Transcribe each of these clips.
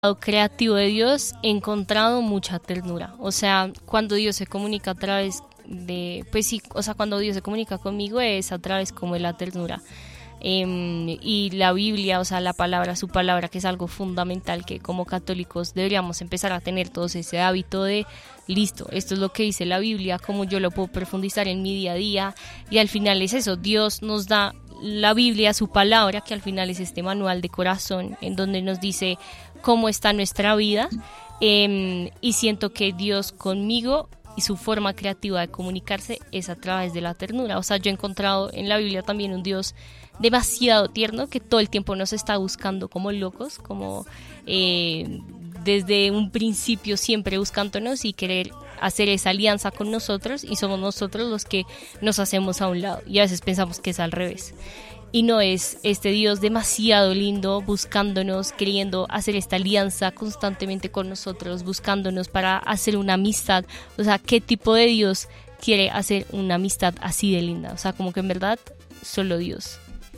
lado creativo de Dios he encontrado mucha ternura. O sea, cuando Dios se comunica a través de, pues sí, o sea, cuando Dios se comunica conmigo es a través como de la ternura. Y la Biblia, o sea, la palabra, su palabra, que es algo fundamental que como católicos deberíamos empezar a tener todos ese hábito de, listo, esto es lo que dice la Biblia, cómo yo lo puedo profundizar en mi día a día, y al final es eso, Dios nos da la Biblia, su palabra, que al final es este manual de corazón en donde nos dice cómo está nuestra vida, y siento que Dios conmigo y su forma creativa de comunicarse es a través de la ternura. O sea, yo he encontrado en la Biblia también un Dios demasiado tierno que todo el tiempo nos está buscando como locos, como desde un principio siempre buscándonos y querer hacer esa alianza con nosotros, y somos nosotros los que nos hacemos a un lado y a veces pensamos que es al revés. Y no, es este Dios demasiado lindo buscándonos, queriendo hacer esta alianza constantemente con nosotros, buscándonos para hacer una amistad. O sea, ¿qué tipo de Dios quiere hacer una amistad así de linda? O sea, como que en verdad solo Dios.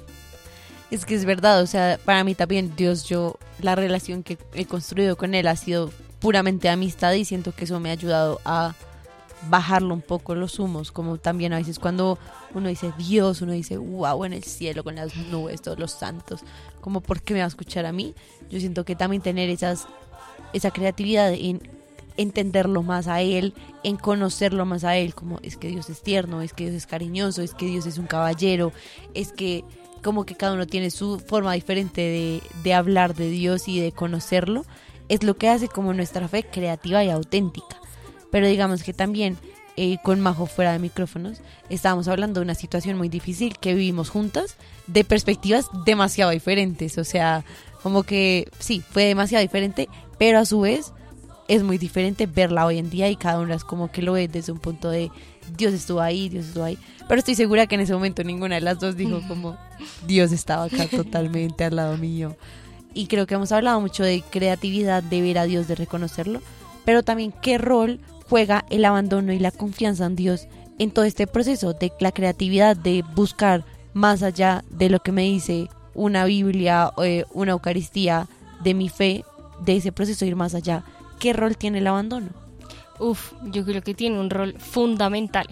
Es que es verdad, o sea, para mí también Dios, la relación que he construido con Él ha sido puramente amistad, y siento que eso me ha ayudado a bajarlo un poco los humos, como también a veces cuando uno dice Dios, uno dice wow, en el cielo con las nubes, todos los santos, como ¿por qué me va a escuchar a mí? Yo siento que también tener esa creatividad en entenderlo más a Él, en conocerlo más a Él, como es que Dios es tierno, es que Dios es cariñoso, es que Dios es un caballero, es que como que cada uno tiene su forma diferente de hablar de Dios y de conocerlo, es lo que hace como nuestra fe creativa y auténtica. Pero digamos que también con Majo fuera de micrófonos estábamos hablando de una situación muy difícil que vivimos juntas, de perspectivas demasiado diferentes. O sea, como que sí, fue demasiado diferente, pero a su vez es muy diferente verla hoy en día, y cada una es como que lo ve desde un punto de Dios estuvo ahí, Dios estuvo ahí. Pero estoy segura que en ese momento ninguna de las dos dijo como Dios estaba acá totalmente al lado mío. Y creo que hemos hablado mucho de creatividad, de ver a Dios, de reconocerlo, pero también qué rol juega el abandono y la confianza en Dios en todo este proceso de la creatividad, de buscar más allá de lo que me dice una Biblia, una Eucaristía, de mi fe, de ese proceso ir más allá. ¿Qué rol tiene el abandono? Yo creo que tiene un rol fundamental.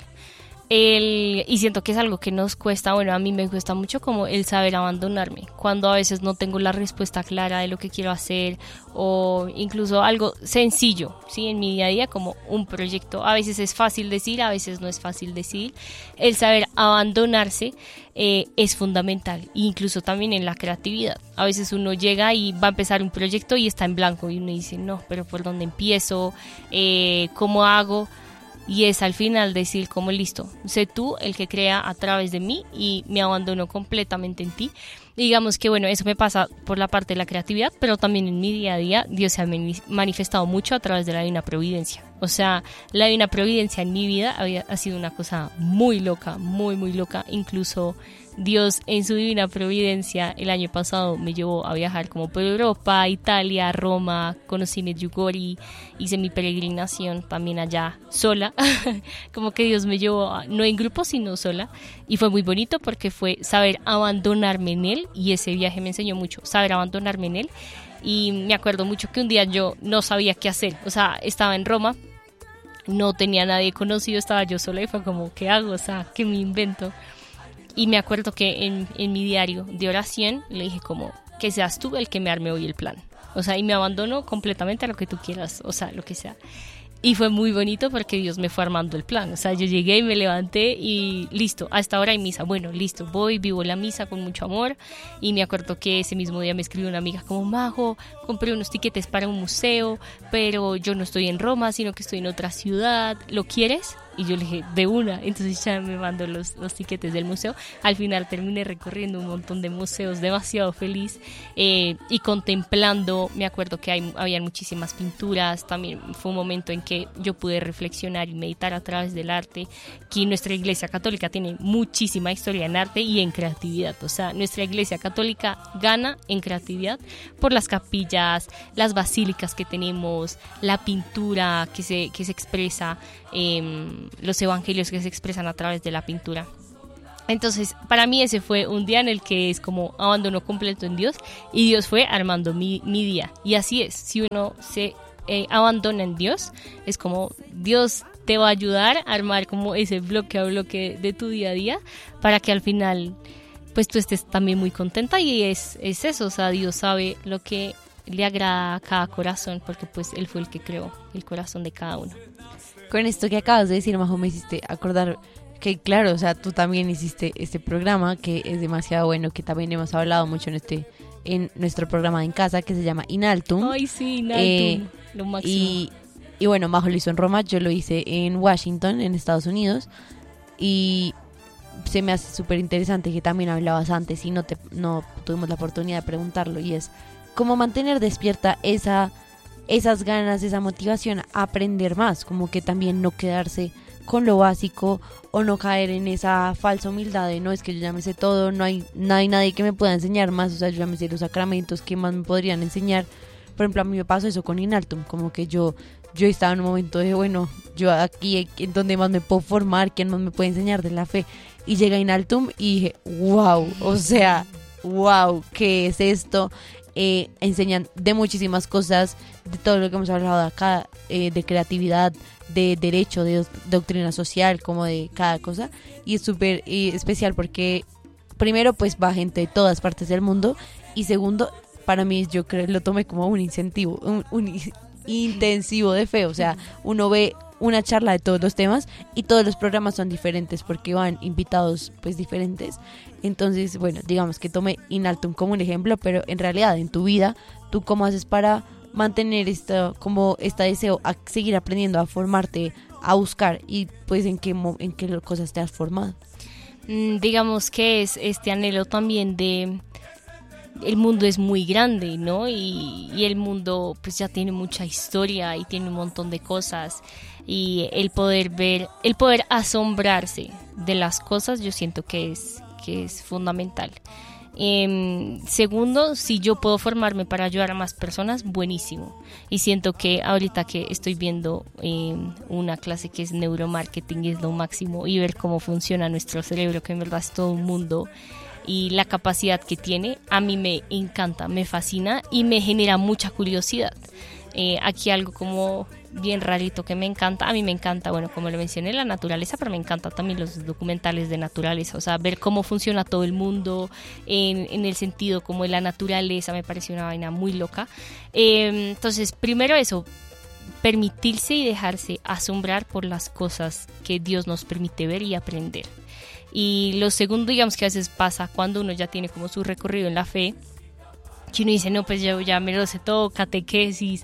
Y siento que es algo que nos cuesta, bueno, a mí me cuesta mucho como el saber abandonarme, cuando a veces no tengo la respuesta clara de lo que quiero hacer, o incluso algo sencillo, ¿sí? En mi día a día, como un proyecto, a veces es fácil decir, a veces no es fácil decir. El saber abandonarse es fundamental, incluso también en la creatividad. A veces uno llega y va a empezar un proyecto y está en blanco, y uno dice, no, pero ¿por dónde empiezo? ¿Cómo hago? Y es al final decir como listo, sé tú el que crea a través de mí y me abandono completamente en ti. Y digamos que bueno, eso me pasa por la parte de la creatividad, pero también en mi día a día Dios se ha manifestado mucho a través de la Divina Providencia. O sea, la Divina Providencia en mi vida ha sido una cosa muy loca, muy muy loca. Incluso Dios en su Divina Providencia el año pasado me llevó a viajar como por Europa, Italia, Roma, conocí Medjugorje, hice mi peregrinación también allá sola, como que Dios me llevó no en grupo sino sola, y fue muy bonito porque fue saber abandonarme en Él, y ese viaje me enseñó mucho, saber abandonarme en Él. Y me acuerdo mucho que un día yo no sabía qué hacer, o sea, estaba en Roma, no tenía nadie conocido, estaba yo sola y fue como, ¿qué hago? O sea, ¿qué me invento? Y me acuerdo que en mi diario de oración le dije como, que seas tú el que me arme hoy el plan. O sea, y me abandono completamente a lo que tú quieras, o sea, lo que sea. Y fue muy bonito porque Dios me fue armando el plan. O sea, yo llegué y me levanté y listo, a esta hora hay misa. Bueno, listo, voy, vivo la misa con mucho amor. Y me acuerdo que ese mismo día me escribió una amiga como, Majo, compré unos tiquetes para un museo, pero yo no estoy en Roma, sino que estoy en otra ciudad. ¿Lo quieres? Y yo le dije, de una. Entonces ya me mandó los tiquetes del museo. Al final terminé recorriendo un montón de museos, demasiado feliz, y contemplando. Me acuerdo que habían muchísimas pinturas. También fue un momento en que yo pude reflexionar y meditar a través del arte, que nuestra Iglesia Católica tiene muchísima historia en arte y en creatividad. O sea, nuestra Iglesia Católica gana en creatividad por las capillas, las basílicas que tenemos, la pintura que se expresa, los evangelios que se expresan a través de la pintura. Entonces, para mí ese fue un día en el que es como abandono completo en Dios y Dios fue armando mi día. Y así es, si uno se abandona en Dios, es como Dios te va a ayudar a armar como ese bloque a bloque de tu día a día para que al final pues tú estés también muy contenta y es eso, o sea, Dios sabe lo que le agrada a cada corazón porque pues Él fue el que creó el corazón de cada uno. Con esto que acabas de decir, Majo, me hiciste acordar que claro, o sea, tú también hiciste este programa que es demasiado bueno, que también hemos hablado mucho en nuestro programa en casa que se llama Inaltum. Ay, sí, Inaltum, lo máximo. Y bueno, Majo lo hizo en Roma, yo lo hice en Washington, en Estados Unidos, y se me hace súper interesante que también hablabas antes y no tuvimos la oportunidad de preguntarlo, y es cómo mantener despierta esas ganas, esa motivación a aprender más, como que también no quedarse con lo básico o no caer en esa falsa humildad de no, es que yo ya me sé todo, no hay nadie que me pueda enseñar más, o sea, yo ya me sé los sacramentos, ¿qué más me podrían enseñar? Por ejemplo, a mí me pasó eso con Inaltum, como que yo estaba en un momento de, bueno, yo aquí en donde más me puedo formar, quién más me puede enseñar de la fe, y llega Inaltum y dije, wow, o sea, wow, ¿qué es esto? Enseñan de muchísimas cosas, de todo lo que hemos hablado acá, de creatividad, de derecho, de doctrina social, como de cada cosa, y es súper especial porque primero pues va gente de todas partes del mundo, y segundo, para mí yo creo lo tomé como un incentivo, un intensivo de fe, o sea, uno ve una charla de todos los temas y todos los programas son diferentes porque van invitados pues diferentes. Entonces, bueno, digamos que tomé Inaltum como un ejemplo, pero en realidad en tu vida, ¿tú cómo haces para mantener como este deseo a seguir aprendiendo, a formarte, a buscar, y pues en qué cosas te has formado? Digamos que es este anhelo también de... El mundo es muy grande, ¿no? Y el mundo pues ya tiene mucha historia y tiene un montón de cosas, y el poder asombrarse de las cosas, yo siento que es fundamental. Segundo, si yo puedo formarme para ayudar a más personas, buenísimo. Y siento que ahorita que estoy viendo una clase que es neuromarketing, es lo máximo, y ver cómo funciona nuestro cerebro, que en verdad es todo un mundo, y la capacidad que tiene, a mí me encanta, me fascina y me genera mucha curiosidad. Aquí algo como bien rarito que me encanta, a mí me encanta, bueno, como lo mencioné, la naturaleza, pero me encanta también los documentales de naturaleza, o sea, ver cómo funciona todo el mundo en el sentido como de la naturaleza, me parece una vaina muy loca. Entonces, primero eso, permitirse y dejarse asombrar por las cosas que Dios nos permite ver y aprender. Y lo segundo, digamos, que a veces pasa cuando uno ya tiene como su recorrido en la fe, que uno dice, no, pues yo ya me lo sé todo, catequesis,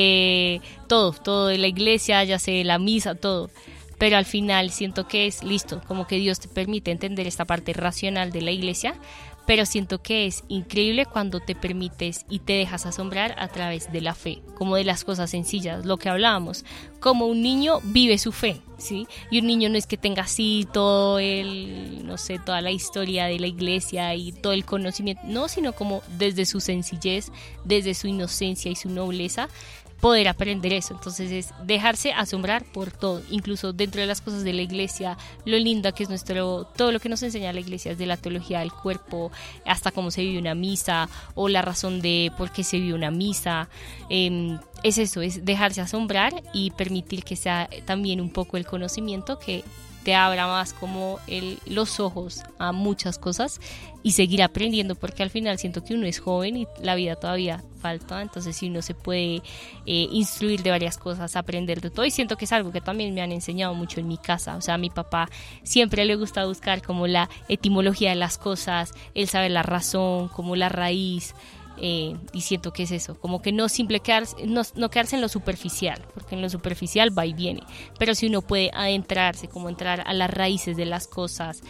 todo de la iglesia, ya sé la misa, todo. Pero al final siento que es listo, como que Dios te permite entender esta parte racional de la iglesia, pero siento que es increíble cuando te permites y te dejas asombrar a través de la fe, como de las cosas sencillas, lo que hablábamos, como un niño vive su fe, ¿sí? Y un niño no es que tenga así todo toda la historia de la iglesia y todo el conocimiento, no, sino como desde su sencillez, desde su inocencia y su nobleza, poder aprender eso. Entonces es dejarse asombrar por todo, incluso dentro de las cosas de la iglesia, lo linda que es todo lo que nos enseña la iglesia, desde la teología del cuerpo hasta cómo se vive una misa o la razón de por qué se vive una misa. Es eso, es dejarse asombrar y permitir que sea también un poco el conocimiento que te abra más como los ojos a muchas cosas y seguir aprendiendo, porque al final siento que uno es joven y la vida todavía falta, entonces si uno se puede instruir de varias cosas, aprender de todo, y siento que es algo que también me han enseñado mucho en mi casa, o sea, a mi papá siempre le gusta buscar como la etimología de las cosas, él sabe la razón, como la raíz. Y siento que es eso, como que no quedarse en lo superficial, porque en lo superficial va y viene, pero si uno puede adentrarse, como entrar a las raíces de las cosas,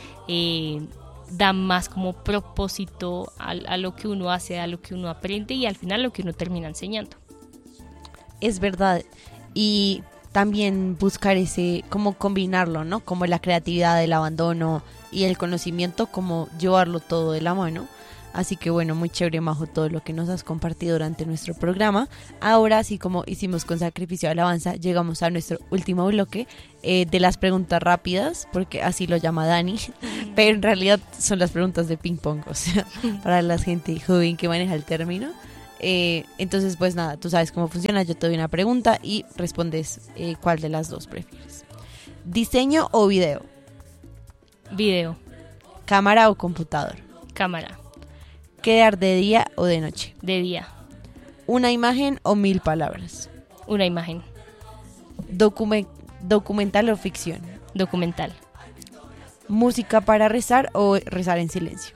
da más como propósito a lo que uno hace, a lo que uno aprende y al final lo que uno termina enseñando. Es verdad, y también buscar como combinarlo, ¿no? Como la creatividad, el abandono y el conocimiento, como llevarlo todo de la mano. Así que bueno, muy chévere, Majo, todo lo que nos has compartido durante nuestro programa. Ahora, así como hicimos con Sacrificio de Alabanza, llegamos a nuestro último bloque de las preguntas rápidas, porque así lo llama Dani, pero en realidad son las preguntas de ping pong, o sea, para la gente joven que maneja el término. Entonces, pues nada, tú sabes cómo funciona, yo te doy una pregunta y respondes cuál de las dos prefieres. ¿Diseño o video? Video. ¿Cámara o computador? Cámara. ¿Quedar de día o de noche? De día. ¿Una imagen o 1000 palabras? Una imagen. ¿Documental o ficción? Documental. ¿Música para rezar o rezar en silencio?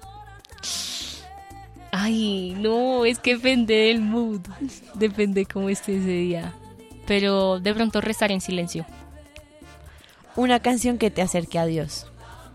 Ay, no, es que depende del mood. Depende cómo esté ese día. Pero de pronto rezar en silencio. ¿Una canción que te acerque a Dios?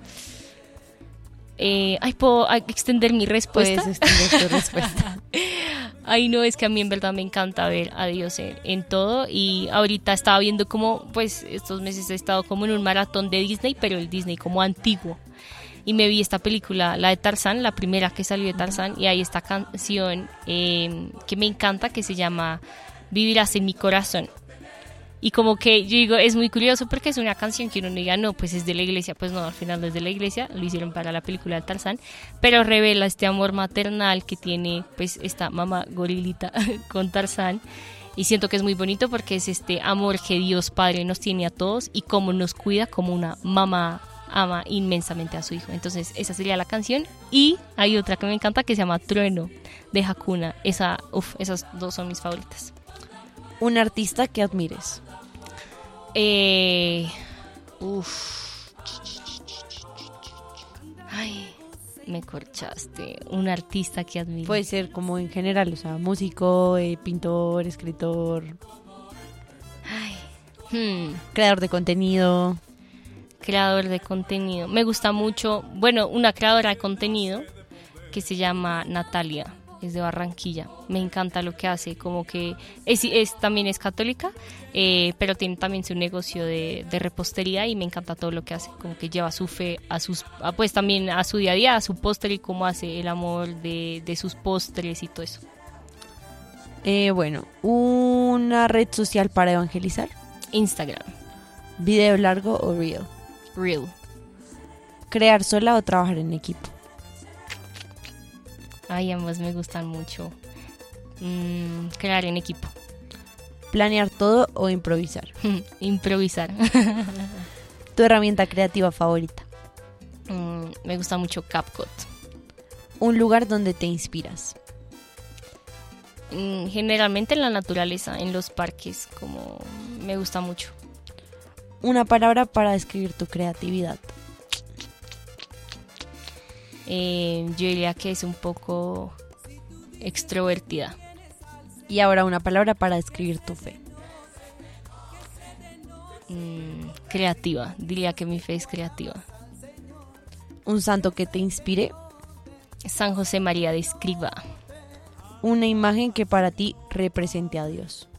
¿Puedo extender mi respuesta? Puedes extender tu respuesta. Ay, no, es que a mí en verdad me encanta ver a Dios en todo. Y ahorita estaba viendo como, pues estos meses he estado como en un maratón de Disney, pero el Disney como antiguo. Y me vi esta película, la de Tarzán, la primera que salió de Tarzán, y hay esta canción que me encanta, que se llama Vivirás en mi corazón. Y como que yo digo, es muy curioso porque es una canción que uno diga, no, pues es de la iglesia. Pues no, al final no es de la iglesia, lo hicieron para la película de Tarzán, pero revela este amor maternal que tiene pues esta mamá gorilita con Tarzán. Y siento que es muy bonito porque es este amor que Dios Padre nos tiene a todos y cómo nos cuida, como una mamá ama inmensamente a su hijo. Entonces esa sería la canción. Y hay otra que me encanta que se llama Trueno, de Hakuna. Esas dos son mis favoritas. ¿Un artista que admires? Ay, me corchaste. Un artista que admiro. Puede ser como en general, o sea, músico, pintor, escritor, creador de contenido. Creador de contenido. Me gusta mucho, bueno, una creadora de contenido que se llama Natalia. Es de Barranquilla. Me encanta lo que hace, como que también es católica, pero tiene también su negocio de repostería y me encanta todo lo que hace, como que lleva su fe pues también a su día a día, a su postre y cómo hace el amor de sus postres y todo eso. Bueno, una red social para evangelizar. Instagram. ¿Video largo o reel? Reel. ¿Crear sola o trabajar en equipo? Ay, ambos me gustan mucho. Crear en equipo. ¿Planear todo o improvisar? Improvisar. ¿Tu herramienta creativa favorita? Me gusta mucho CapCut. ¿Un lugar donde te inspiras? Generalmente en la naturaleza, en los parques, como me gusta mucho. ¿Una palabra para describir tu creatividad? Yo diría que es un poco extrovertida. Y ahora una palabra para describir tu fe. Creativa, diría que mi fe es creativa. ¿Un santo que te inspire? San José María de Escriba. ¿Una imagen que para ti represente a Dios?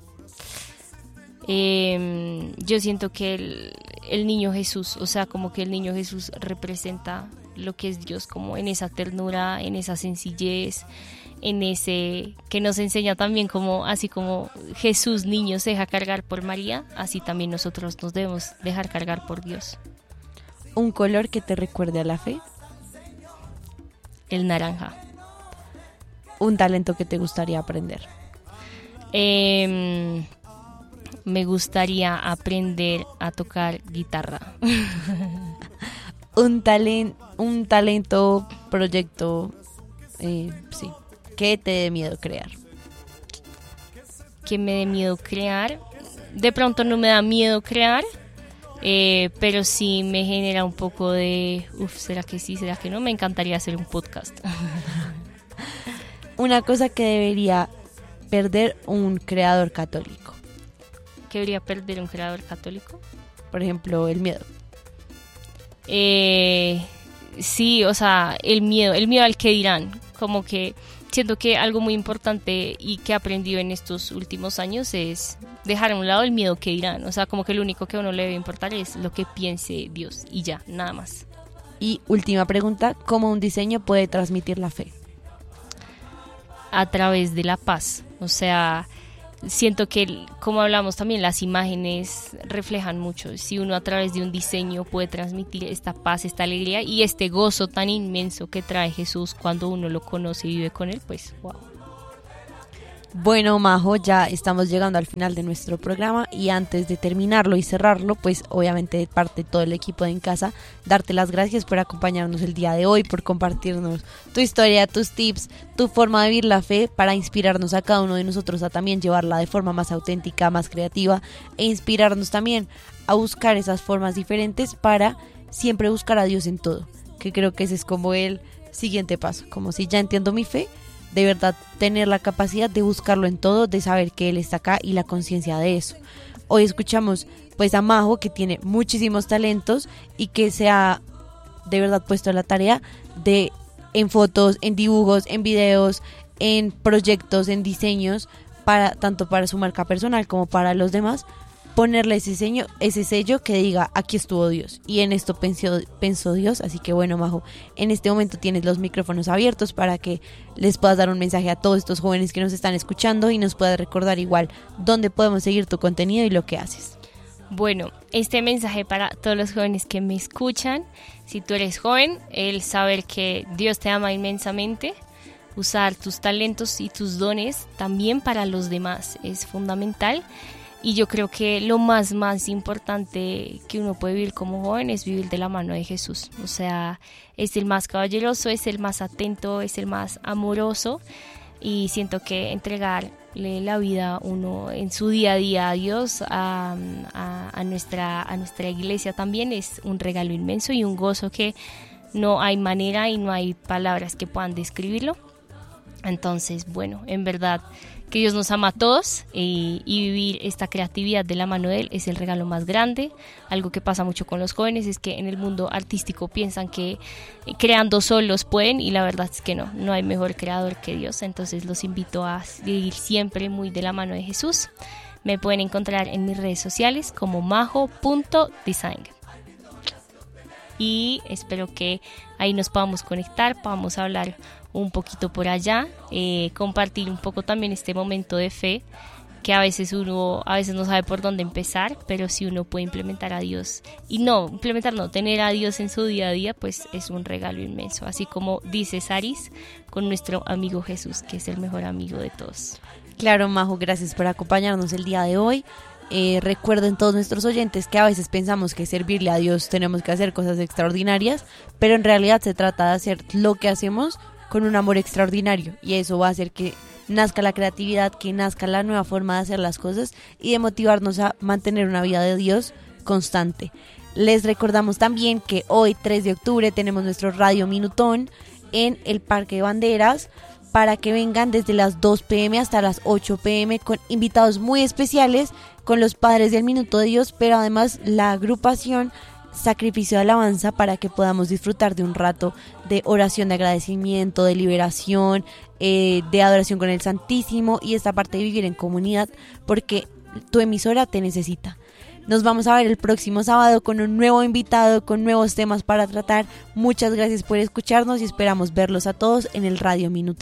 Yo siento que el niño Jesús, o sea, como que el niño Jesús representa lo que es Dios, como en esa ternura, en esa sencillez, en ese que nos enseña también como, así como Jesús niño se deja cargar por María, así también nosotros nos debemos dejar cargar por Dios. ¿Un color que te recuerde a la fe? El naranja. ¿Un talento que te gustaría aprender? Me gustaría aprender a tocar guitarra. Un talento, proyecto, sí, ¿qué te dé miedo crear? Que me dé miedo crear. De pronto no me da miedo crear, pero sí me genera un poco de, ¿será que sí? ¿Será que no? Me encantaría hacer un podcast. Una cosa que debería perder un creador católico. ¿Qué debería perder un creador católico? Por ejemplo, el miedo. Sí, o sea, el miedo al que dirán. Como que siento que algo muy importante y que he aprendido en estos últimos años es dejar a un lado el miedo que dirán. O sea, como que lo único que a uno le debe importar es lo que piense Dios y ya, nada más. Y última pregunta, ¿cómo un diseño puede transmitir la fe? a través de la paz. O sea, siento que, como hablamos también, las imágenes reflejan mucho. Si uno a través de un diseño puede transmitir esta paz, esta alegría y este gozo tan inmenso que trae Jesús cuando uno lo conoce y vive con él, pues wow. Bueno, Majo, ya estamos llegando al final de nuestro programa y antes de terminarlo y cerrarlo, pues obviamente de parte de todo el equipo de En Casa, darte las gracias por acompañarnos el día de hoy, por compartirnos tu historia, tus tips, tu forma de vivir la fe para inspirarnos a cada uno de nosotros a también llevarla de forma más auténtica, más creativa e inspirarnos también a buscar esas formas diferentes para siempre buscar a Dios en todo, que creo que ese es como el siguiente paso, como si ya entiendo mi fe, de verdad tener la capacidad de buscarlo en todo, de saber que Él está acá y la conciencia de eso. Hoy escuchamos pues a Majo, que tiene muchísimos talentos y que se ha de verdad puesto la tarea de en fotos, en dibujos, en videos, en proyectos, en diseños, para tanto para su marca personal como para los demás, ponerle ese sello que diga aquí estuvo Dios y en esto pensó Dios. Así que bueno, Majo, en este momento tienes los micrófonos abiertos para que les puedas dar un mensaje a todos estos jóvenes que nos están escuchando y nos puedas recordar igual dónde podemos seguir tu contenido y lo que haces. Bueno, este mensaje para todos los jóvenes que me escuchan: si tú eres joven, el saber que Dios te ama inmensamente, usar tus talentos y tus dones también para los demás es fundamental. Y yo creo que lo más importante que uno puede vivir como joven es vivir de la mano de Jesús. O sea, es el más caballeroso, es el más atento, es el más amoroso. Y siento que entregarle la vida uno en su día a día a Dios, a nuestra iglesia también, es un regalo inmenso y un gozo que no hay manera y no hay palabras que puedan describirlo. Entonces, bueno, en verdad que Dios nos ama a todos y vivir esta creatividad de la mano de Él es el regalo más grande. Algo que pasa mucho con los jóvenes es que en el mundo artístico piensan que creando solos pueden, y la verdad es que no hay mejor creador que Dios. Entonces los invito a vivir siempre muy de la mano de Jesús. Me pueden encontrar en mis redes sociales como majo.design. Y espero que ahí nos podamos conectar, podamos hablar un poquito por allá, compartir un poco también este momento de fe, que a veces no sabe por dónde empezar, pero si uno puede implementar a Dios, tener a Dios en su día a día, pues es un regalo inmenso, así como dice Saris con nuestro amigo Jesús, que es el mejor amigo de todos. Claro, Majo, gracias por acompañarnos el día de hoy. Recuerden todos nuestros oyentes que a veces pensamos que servirle a Dios tenemos que hacer cosas extraordinarias, pero en realidad se trata de hacer lo que hacemos con un amor extraordinario, y eso va a hacer que nazca la creatividad, que nazca la nueva forma de hacer las cosas y de motivarnos a mantener una vida de Dios constante. Les recordamos también que hoy 3 de octubre tenemos nuestro Radio Minutón en el Parque de Banderas, para que vengan desde las 2 p.m. hasta las 8 p.m. con invitados muy especiales, con los padres del Minuto de Dios, pero además la agrupación Sacrificio de Alabanza, para que podamos disfrutar de un rato de oración de agradecimiento, de liberación, de adoración con el Santísimo y esta parte de vivir en comunidad, porque tu emisora te necesita. Nos vamos a ver el próximo sábado con un nuevo invitado, con nuevos temas para tratar. Muchas gracias por escucharnos y esperamos verlos a todos en el Radio Minuto.